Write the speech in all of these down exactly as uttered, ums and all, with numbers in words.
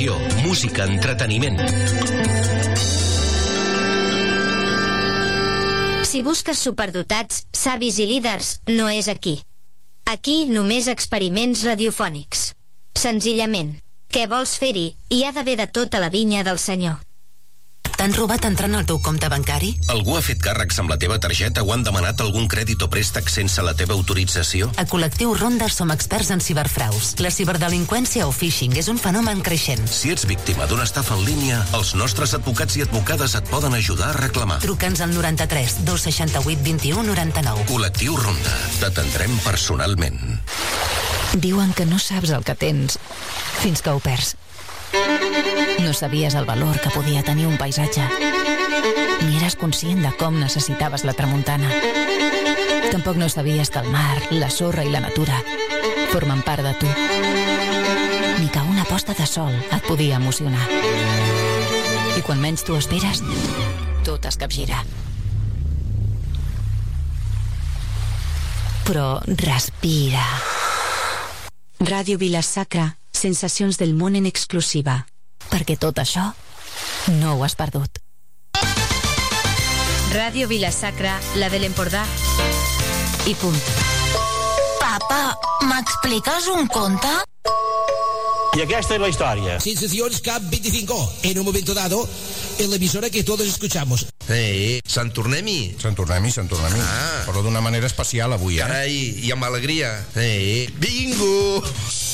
informació, música, entreteniment. Si busques superdotats, savis i líders, no és aquí. Aquí només experiments radiofònics. Senzillament, què vols fer-hi? Hi ha d'haver de tot a la vinya del Senyor. T'han robat entrant al teu compte bancari? Algú ha fet càrrecs amb la teva targeta o han demanat algun crèdit o préstec sense la teva autorització? A Col·lectiu Ronda som experts en ciberfraus. La ciberdelinqüència o phishing és un fenomen creixent. Si ets víctima d'una estafa en línia, els nostres advocats i advocades et poden ajudar a reclamar. Truca'ns al noranta-tres dos seixanta-vuit vint-i-u noranta-nou. Col·lectiu Ronda. T'atendrem personalment. Diuen que no saps el que tens fins que ho perds. No sabies el valor que podia tenir un paisatge, ni eres conscient de com necessitaves la tramuntana. Tampoc no sabies que el mar, la sorra i la natura formen part de tu, ni que una posta de sol et podia emocionar. I quan menys t'ho esperes, tot es capgira. Però respira. Ràdio Vila-sacra, sensacions del món en exclusiva. Perquè tot això no ho has perdut. Ràdio Vila-sacra, la de l'Empordà. I punt. Papa, m'expliques un conte? Y aquesta es la historia. Sensaciones Cap veinticinco. En un momento dado, en la emisora que todos escuchamos. Ei, Sant Tornem-hi. Sant Tornem-hi, Sant Tornem-hi. Ah. Però d'una manera especial avui, eh? Carai, i amb alegria. Ei, bingo!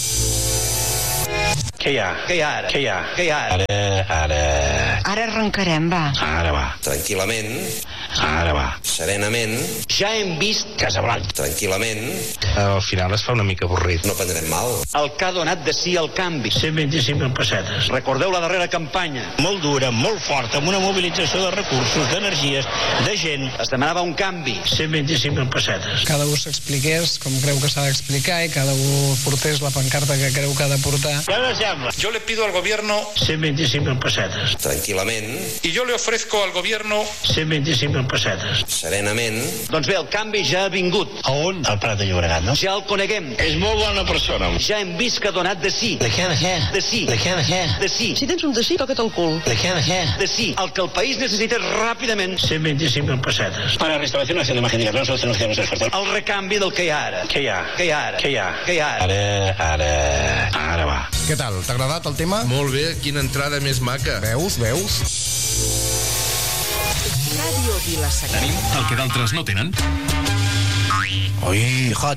Què hi ha? Què hi ha ara? Què hi ha? Què hi ha ara? Ara... Ara arrencarem, va. Ara va. Tranquil·lament. Ara va. Serenament. Ja hem vist Casablanca. Tranquil·lament. Al final es fa una mica avorrit. No prendrem mal. El que ha donat de si el canvi. cent vint-i-cinc mil pessetes. Recordeu la darrera campanya. Molt dura, molt forta, amb una mobilització de recursos, d'energies, de gent. Es demanava un canvi. cent vint-i-cinc mil pessetes. Cada un s'expliqués com creu que s'ha d'explicar i cada un portés la pancarta que creu que ha de portar. Ja no sembla. Yo le pido al gobierno cent vint-i-cinc mil pessetes. Tranquil·lament. Y yo le ofrezco al gobierno cent vint-i-cinc mil pessetes. Serenament. Doncs bé, el canvi ja ha vingut. A on? Al Prat de Llobregat, no? Ja el coneguem. És molt bona persona. Ja hem vist que ha donat de sí. De què, de què? De sí. De què, de què? De sí. Si tens un de sí, toca't el cul. De què, de què? De sí. El que el país necessita ràpidament. cent vint-i-cinc mil pessetes. Para restauració nacional de imagen de carros, soluciones del fuerte. El recanvi del que hi ha ara. Què hi ha? Què hi ha ara? Què hi ha? Què hi ha ara? Ara, ara, ara va. Què tal? T'ha agradat el tema? Molt bé, quina entrada més maca. Veus, veus? Ràdio Vila-sacra. Tenim el que d'altres no tenen. Oi, hot.